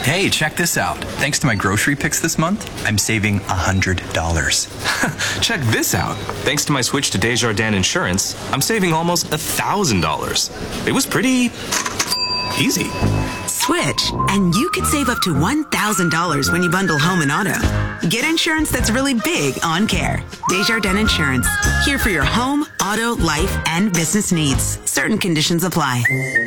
Hey, check this out. Thanks to my grocery picks this month, I'm saving $100. Check this out. Thanks to my switch to Desjardins Insurance, I'm saving almost $1,000. It was pretty easy. Switch, and you could save up to $1,000 when you bundle home and auto. Get insurance that's really big on care. Desjardins Insurance. Here for your home, auto, life, and business needs. Certain conditions apply.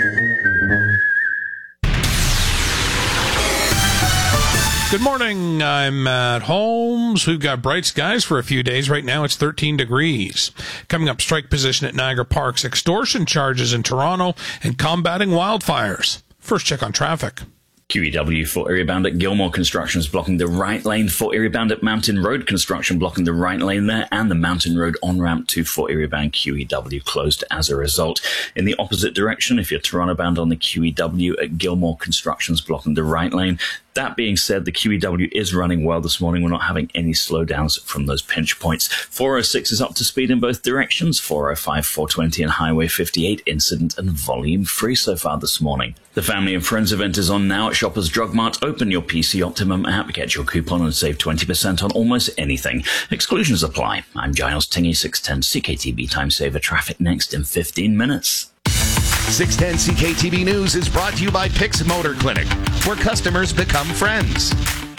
Good morning. I'm Matt Holmes. We've got bright skies for a few days. Right now it's 13 degrees. Coming up, strike position at Niagara Parks, extortion charges in Toronto, and combating wildfires. First check on traffic. QEW for area bound at Gilmore Construction is blocking the right lane for area bound at Mountain Road Construction, blocking the right lane there, and the Mountain Road on-ramp to for area bound QEW closed as a result. In the opposite direction, if you're Toronto bound on the QEW at Gilmore Construction's blocking the right lane. That being said, the QEW is running well this morning. We're not having any slowdowns from those pinch points. 406 is up to speed in both directions. 405, 420 and Highway 58 incident and volume free so far this morning. The Family and Friends event is on now at Shoppers Drug Mart. Open your PC Optimum app, get your coupon and save 20% on almost anything. Exclusions apply. I'm Giles Tingy, 610 CKTB Time Saver. Traffic next in 15 minutes. 610 CKTB News is brought to you by Pix Motor Clinic, where customers become friends.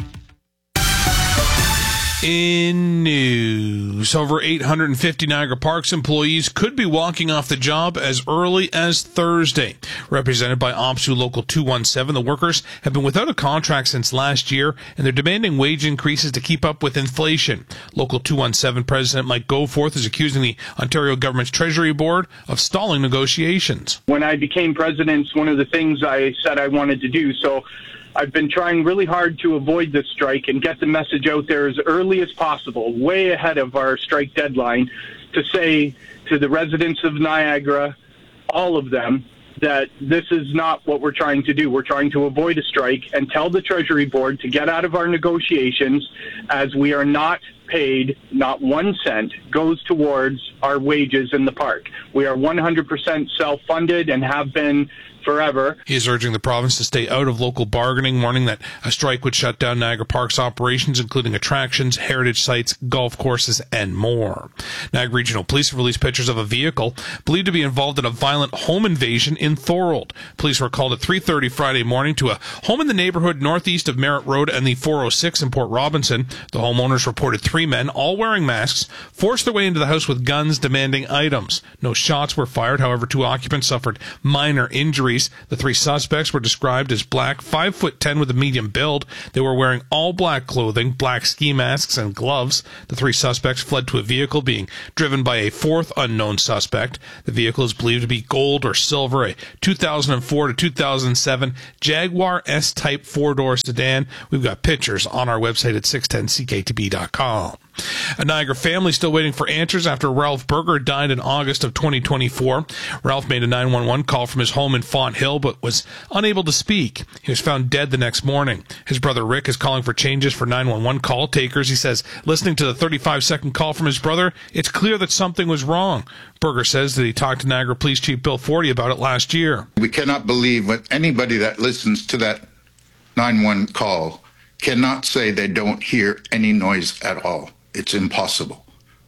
In news, over 850 Niagara Parks employees could be walking off the job as early as Thursday. Represented by OPSU Local 217, the workers have been without a contract since last year, and they're demanding wage increases to keep up with inflation. Local 217 President Mike Goforth is accusing the Ontario Government's Treasury Board of stalling negotiations. When I became president, it's one of the things I said I wanted to do, so I've been trying really hard to avoid this strike and get the message out there as early as possible, way ahead of our strike deadline, to say to the residents of Niagara, all of them, that this is not what we're trying to do. We're trying to avoid a strike and tell the Treasury Board to get out of our negotiations, as we are not paid, not 1 cent goes towards our wages in the park. We are 100% self-funded and have been forever. He is urging the province to stay out of local bargaining, warning that a strike would shut down Niagara Park's operations, including attractions, heritage sites, golf courses, and more. Niagara Regional Police have released pictures of a vehicle believed to be involved in a violent home invasion in Thorold. Police were called at 3:30 Friday morning to a home in the neighborhood northeast of Merritt Road and the 406 in Port Robinson. The homeowners reported 3 men, all wearing masks, forced their way into the house with guns demanding items. No shots were fired. However, 2 occupants suffered minor injuries. The 3 suspects were described as black, 5'10" with a medium build. They were wearing all black clothing, black ski masks, and gloves. The 3 suspects fled to a vehicle being driven by a 4th unknown suspect. The vehicle is believed to be gold or silver, a 2004 to 2007 Jaguar S-Type 4-door sedan. We've got pictures on our website at 610ckTB.com. A Niagara family still waiting for answers after Ralph Berger died in August of 2024. Ralph made a 911 call from his home in Font Hill, but was unable to speak. He was found dead the next morning. His brother Rick is calling for changes for 911 call takers. He says, listening to the 35-second call from his brother, it's clear that something was wrong. Berger says that he talked to Niagara Police Chief Bill Forty about it last year. We cannot believe what anybody that listens to that 911 call cannot say they don't hear any noise at all. It's impossible.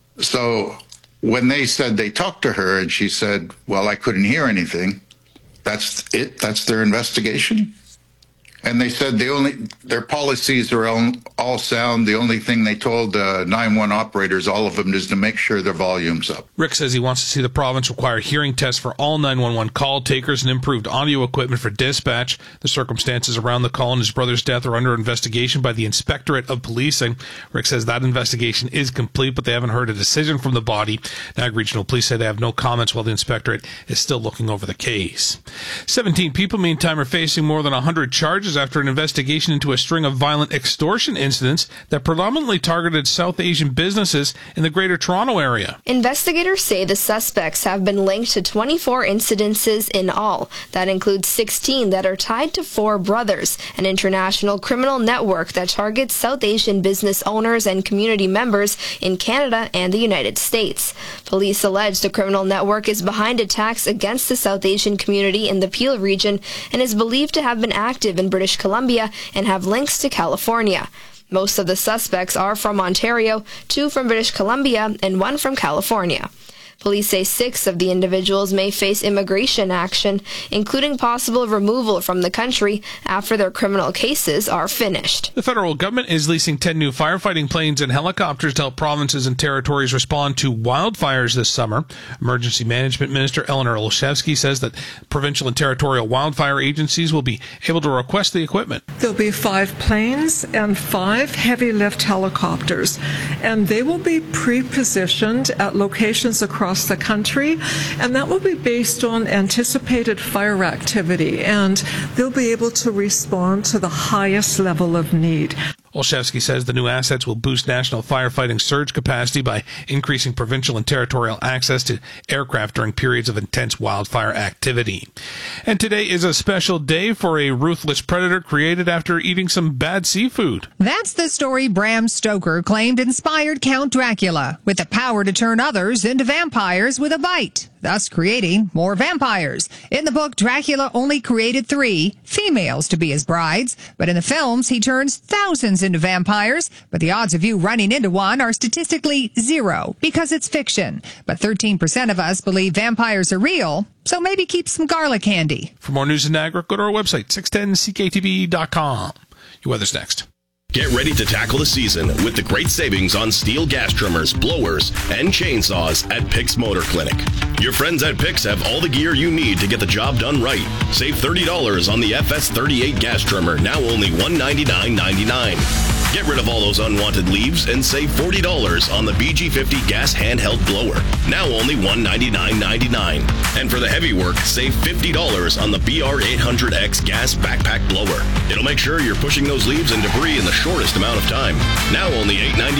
So when they said they talked to her and she said, well, I couldn't hear anything, that's it? That's their investigation? And they said their policies are all sound. The only thing they told 911 operators, all of them, is to make sure their volume's up. Rick says he wants to see the province require hearing tests for all 911 call takers and improved audio equipment for dispatch. The circumstances around the call and his brother's death are under investigation by the Inspectorate of Policing. Rick says that investigation is complete, but they haven't heard a decision from the body. Niagara Regional Police say they have no comments while the Inspectorate is still looking over the case. 17 people, meantime, are facing more than 100 charges after an investigation into a string of violent extortion incidents that predominantly targeted South Asian businesses in the Greater Toronto area. Investigators say the suspects have been linked to 24 incidences in all. That includes 16 that are tied to Four Brothers, an international criminal network that targets South Asian business owners and community members in Canada and the United States. Police allege the criminal network is behind attacks against the South Asian community in the Peel region and is believed to have been active in British Columbia and have links to California. Most of the suspects are from Ontario, 2 from British Columbia, and 1 from California. Police say 6 of the individuals may face immigration action, including possible removal from the country after their criminal cases are finished. The federal government is leasing 10 new firefighting planes and helicopters to help provinces and territories respond to wildfires this summer. Emergency Management Minister Eleanor Olszewski says that provincial and territorial wildfire agencies will be able to request the equipment. There'll be 5 planes and 5 heavy lift helicopters, and they will be pre-positioned at locations across the country, and that will be based on anticipated fire activity, and they'll be able to respond to the highest level of need. Olszewski says the new assets will boost national firefighting surge capacity by increasing provincial and territorial access to aircraft during periods of intense wildfire activity. And today is a special day for a ruthless predator created after eating some bad seafood. That's the story Bram Stoker claimed inspired Count Dracula, with the power to turn others into vampires with a bite, thus creating more vampires. In the book, Dracula only created 3 females to be his brides, but in the films, he turns thousands into vampires, but the odds of you running into one are statistically 0 because it's fiction. But 13% of us believe vampires are real, so maybe keep some garlic handy. For more news in Niagara, go to our website, 610ckTV.com. Your weather's next. Get ready to tackle the season with the great savings on steel gas trimmers, blowers, and chainsaws at Picks Motor Clinic. Your friends at Picks have all the gear you need to get the job done right. Save $30 on the FS38 gas trimmer, now only $199.99. Get rid of all those unwanted leaves and save $40 on the BG50 gas handheld blower, now only $199.99. And for the heavy work, save $50 on the BR800X gas backpack blower. It'll make sure you're pushing those leaves and debris in the shortest amount of time, now only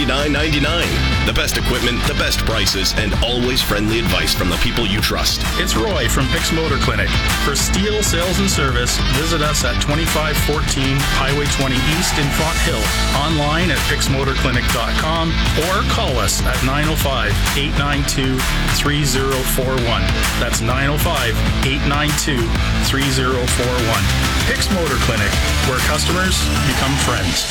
$899.99. The best equipment, the best prices, and always friendly advice from the people you trust. It's Roy from Picks Motor Clinic. For steel sales and service, visit us at 2514 Highway 20 East in Font Hill, online at picksmotorclinic.com, or call us at 905-892-3041. That's 905-892-3041. Picks Motor Clinic, where customers become friends.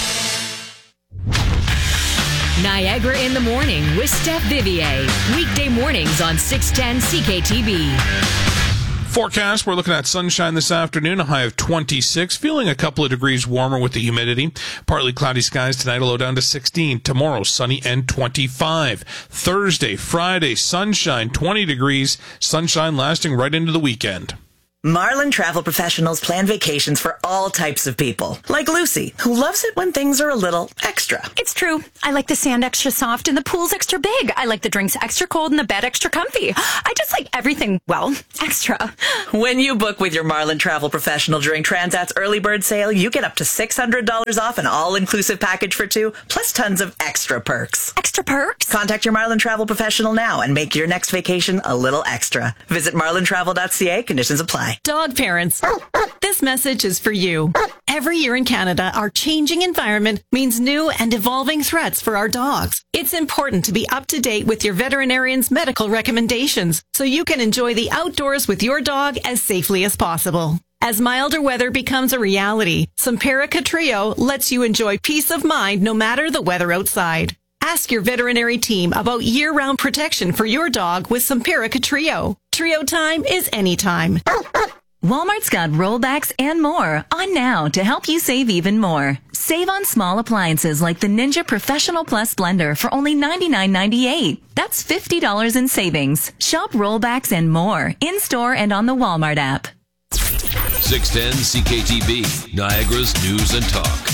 Niagara in the Morning with Steph Vivier. Weekday mornings on 610 CKTB. Forecast, we're looking at sunshine this afternoon, a high of 26, feeling a couple of degrees warmer with the humidity. Partly cloudy skies tonight, a low down to 16. Tomorrow, sunny and 25. Thursday, Friday, sunshine, 20 degrees, sunshine lasting right into the weekend. Marlin Travel Professionals plan vacations for all types of people, like Lucy, who loves it when things are a little extra. It's true. I like the sand extra soft and the pool's extra big. I like the drinks extra cold and the bed extra comfy. I just like everything, well, extra. When you book with your Marlin Travel Professional during Transat's early bird sale, you get up to $600 off an all-inclusive package for 2, plus tons of extra perks. Extra perks? Contact your Marlin Travel Professional now and make your next vacation a little extra. Visit marlintravel.ca. Conditions apply. Dog parents, this message is for you. Every year in Canada, our changing environment means new and evolving threats for our dogs. It's important to be up to date with your veterinarian's medical recommendations so you can enjoy the outdoors with your dog as safely as possible. As milder weather becomes a reality, Simparica Trio lets you enjoy peace of mind no matter the weather outside. Ask your veterinary team about year-round protection for your dog with Simparica Trio. Trio time is anytime. Walmart's got rollbacks and more on now to help you save even more. Save on small appliances like the Ninja Professional Plus blender for only $99.98. That's $50 in savings. Shop rollbacks and more in-store and on the Walmart app. 610 CKTB, Niagara's News and Talk.